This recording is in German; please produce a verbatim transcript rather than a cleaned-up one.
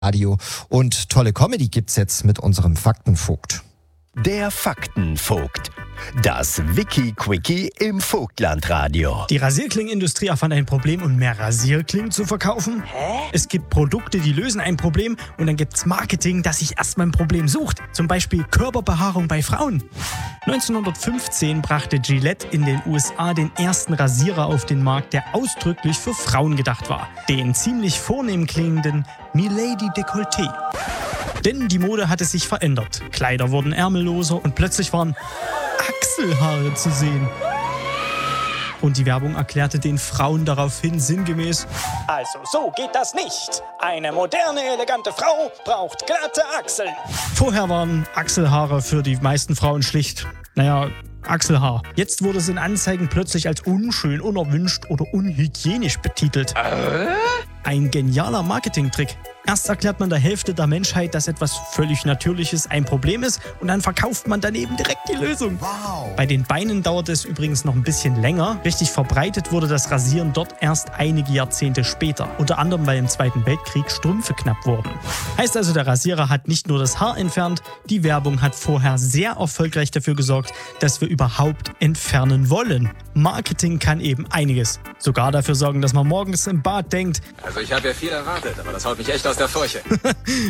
Radio. Und tolle Comedy gibt's jetzt mit unserem Faktenvogt. Der Faktenvogt. Das Wiki-Quickie im Vogtlandradio. Die Rasierklingenindustrie erfand ein Problem, um mehr Rasierklingen zu verkaufen. Hä? Es gibt Produkte, die lösen ein Problem, und dann gibt's Marketing, das sich erstmal ein Problem sucht. Zum Beispiel Körperbehaarung bei Frauen. neunzehnhundertfünfzehn brachte Gillette in den U S A den ersten Rasierer auf den Markt, der ausdrücklich für Frauen gedacht war. Den ziemlich vornehm klingenden Milady Decolleté. Denn die Mode hatte sich verändert. Kleider wurden ärmelloser und plötzlich waren Achselhaare zu sehen. Und die Werbung erklärte den Frauen daraufhin sinngemäß: Also so geht das nicht. Eine moderne, elegante Frau braucht glatte Achseln. Vorher waren Achselhaare für die meisten Frauen schlicht, naja, Achselhaar. Jetzt wurde es in Anzeigen plötzlich als unschön, unerwünscht oder unhygienisch betitelt. Äh? Ein genialer Marketingtrick. Erst erklärt man der Hälfte der Menschheit, dass etwas völlig Natürliches ein Problem ist, und dann verkauft man daneben direkt die Lösung. Wow. Bei den Beinen dauerte es übrigens noch ein bisschen länger. Richtig verbreitet wurde das Rasieren dort erst einige Jahrzehnte später. Unter anderem, weil im Zweiten Weltkrieg Strümpfe knapp wurden. Heißt also, der Rasierer hat nicht nur das Haar entfernt, die Werbung hat vorher sehr erfolgreich dafür gesorgt, dass wir überhaupt entfernen wollen. Marketing kann eben einiges. Sogar dafür sorgen, dass man morgens im Bad denkt: Also ich habe ja viel erwartet, aber das haut mich echt aus der Furche.